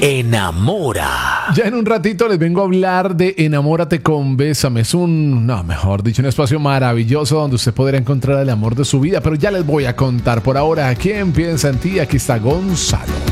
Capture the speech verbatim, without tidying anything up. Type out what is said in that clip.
enamora. Ya en un ratito les vengo a hablar de Enamórate con Bésame. Es un, no, mejor dicho, un espacio maravilloso donde usted podrá encontrar el amor de su vida. Pero ya les voy a contar. Por ahora, ¿quién piensa en ti? Aquí está Gonzalo.